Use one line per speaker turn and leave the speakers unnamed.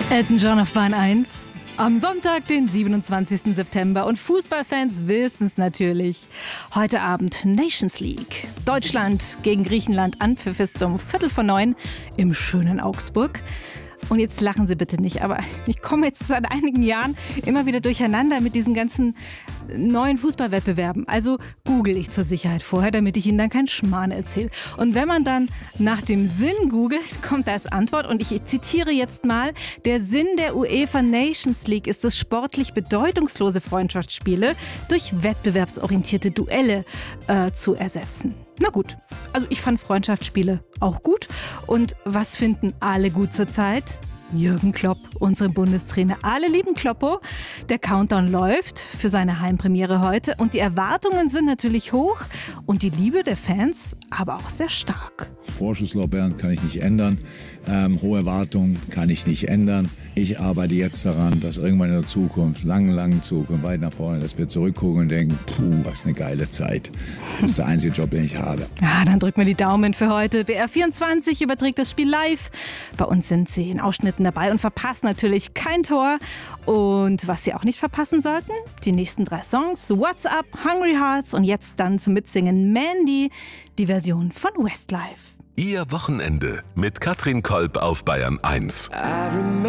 Elton John auf Bahn 1. Am Sonntag, den 27. September. Und Fußballfans wissen es natürlich. Heute Abend Nations League. Deutschland gegen Griechenland. Anpfiff ist um 8:45 im schönen Augsburg. Und jetzt lachen Sie bitte nicht, aber ich komme jetzt seit einigen Jahren immer wieder durcheinander mit diesen ganzen neuen Fußballwettbewerben. Also google ich zur Sicherheit vorher, damit ich Ihnen dann keinen Schmarrn erzähle. Und wenn man dann nach dem Sinn googelt, kommt da als Antwort, und ich zitiere jetzt mal: Der Sinn der UEFA Nations League ist es, sportlich bedeutungslose Freundschaftsspiele durch wettbewerbsorientierte Duelle zu ersetzen. Na gut, also ich fand Freundschaftsspiele auch gut. Und was finden alle gut zurzeit? Jürgen Klopp, unseren Bundestrainer. Alle lieben Kloppo. Der Countdown läuft für seine Heimpremiere heute. Und die Erwartungen sind natürlich hoch und die Liebe der Fans aber auch sehr stark.
Vorschusslorbeeren kann ich nicht ändern. Hohe Erwartungen kann ich nicht ändern. Ich arbeite jetzt daran, dass irgendwann in der Zukunft, lange Zukunft, weit nach vorne, dass wir zurückgucken und denken, was eine geile Zeit. Das ist der einzige Job, den ich habe.
Ja, dann drücken wir die Daumen für heute. BR24 überträgt das Spiel live. Bei uns sind Sie in Ausschnitten dabei und verpassen natürlich kein Tor. Und was Sie auch nicht verpassen sollten, die nächsten 3 Songs: What's Up, Hungry Hearts und jetzt dann zum Mitsingen Mandy, die Version von Westlife.
Ihr Wochenende mit Katrin Kolb auf Bayern 1.